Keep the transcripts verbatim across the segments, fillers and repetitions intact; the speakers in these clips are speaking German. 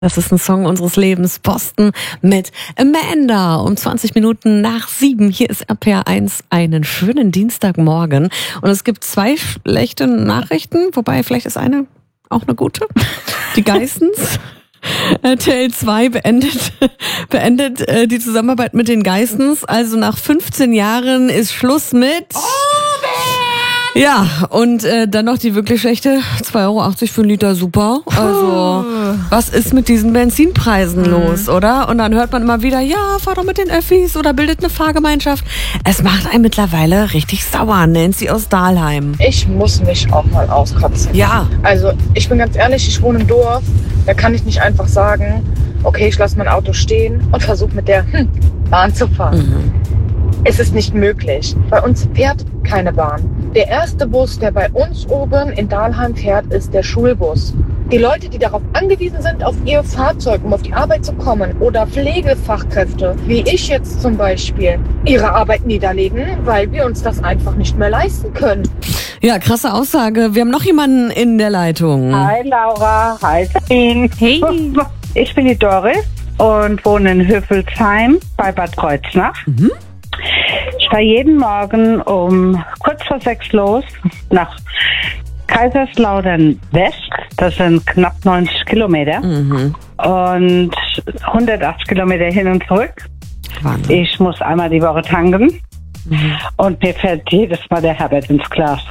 Das ist ein Song unseres Lebens. Boston mit Amanda um zwanzig Minuten nach sieben. Hier ist R P R eins. Einen schönen Dienstagmorgen. Und es gibt zwei schlechte Nachrichten, wobei vielleicht ist eine auch eine gute. Die Geissens. R T L zwei beendet, beendet äh, die Zusammenarbeit mit den Geissens. Also nach fünfzehn Jahren ist Schluss mit... Ja, und äh, dann noch die wirklich schlechte zwei Euro achtzig für einen Liter, super. Also, was ist mit diesen Benzinpreisen mhm. los, oder? Und dann hört man immer wieder, ja, fahr doch mit den Öffis oder bildet eine Fahrgemeinschaft. Es macht einen mittlerweile richtig sauer, Nancy aus Dahlheim. Ich muss mich auch mal auskotzen. Ja. Also, ich bin ganz ehrlich, ich wohne im Dorf, da kann ich nicht einfach sagen, okay, ich lasse mein Auto stehen und versuche mit der hm, Bahn zu fahren. Mhm. Es ist nicht möglich. Bei uns fährt keine Bahn. Der erste Bus, der bei uns oben in Dahlheim fährt, ist der Schulbus. Die Leute, die darauf angewiesen sind, auf ihr Fahrzeug, um auf die Arbeit zu kommen, oder Pflegefachkräfte, wie ich jetzt zum Beispiel, ihre Arbeit niederlegen, weil wir uns das einfach nicht mehr leisten können. Ja, krasse Aussage. Wir haben noch jemanden in der Leitung. Hi Laura, hi Sabine. Hey. Ich bin die Doris und wohne in Höfelsheim bei Bad Kreuznach. Mhm. Ich fahre jeden Morgen um kurz vor sechs los nach Kaiserslautern West. Das sind knapp neunzig Kilometer. Mhm. Und hundertachtzig Kilometer hin und zurück. Wahnsinn. Ich muss einmal die Woche tanken. Mhm. Und mir fällt jedes Mal der Herbert ins Glas.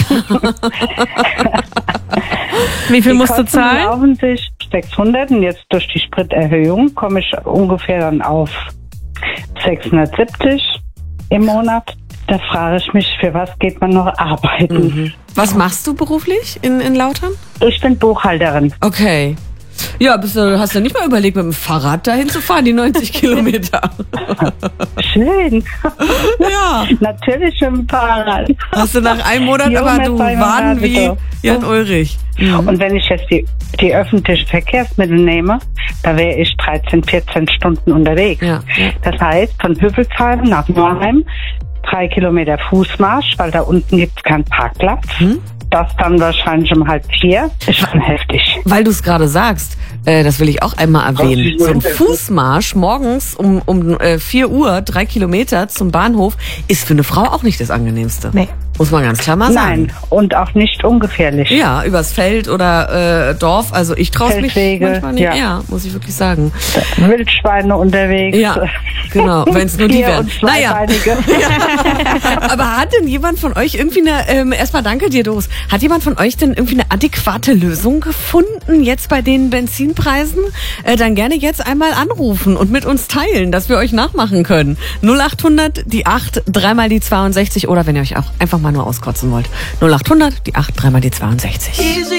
Wie viel die musst du zahlen? Laufen sich sechshundert und jetzt durch die Spriterhöhung komme ich ungefähr dann auf sechshundertsiebzig im Monat. Da frage ich mich, für was geht man noch arbeiten? Mhm. Was machst du beruflich in, in Lautern? Ich bin Buchhalterin. Okay. Ja, bist du, hast du nicht mal überlegt, mit dem Fahrrad dahin zu fahren, die neunzig Kilometer? Schön. Ja. Natürlich mit dem Fahrrad. Hast du nach einem Monat Jo, aber du Waden wie Jan Ulrich. Mhm. Und wenn ich jetzt die, die öffentlichen Verkehrsmittel nehme, da wäre ich dreizehn, vierzehn Stunden unterwegs. Ja. Das heißt, von Höfelsheim nach Norheim, drei Kilometer Fußmarsch, weil da unten gibt es keinen Parkplatz. Hm? Das dann wahrscheinlich um halb vier. Ist schon heftig. Weil du es gerade sagst, äh, das will ich auch einmal erwähnen. So ein Fußmarsch morgens um, um äh, vier Uhr, drei Kilometer zum Bahnhof, ist für eine Frau auch nicht das Angenehmste. Nee. Muss man ganz klar mal sagen. Nein, und auch nicht ungefährlich. Ja, übers Feld oder äh, Dorf. Also ich traue mich manchmal nicht. Ja. ja, muss ich wirklich sagen. Wildschweine unterwegs. Ja, genau, wenn es nur die wären. Naja. Ja. Aber hat denn jemand von euch irgendwie eine, ähm, erstmal danke dir, Doris, hat jemand von euch denn irgendwie eine adäquate Lösung gefunden jetzt bei den Benzinpreisen? Äh, dann gerne jetzt einmal anrufen und mit uns teilen, dass wir euch nachmachen können. null achthundert, die acht, dreimal die zweiundsechzig oder wenn ihr euch auch einfach mal nur auskotzen wollt. null achthundert, die acht, dreimal die zweiundsechzig. Easy.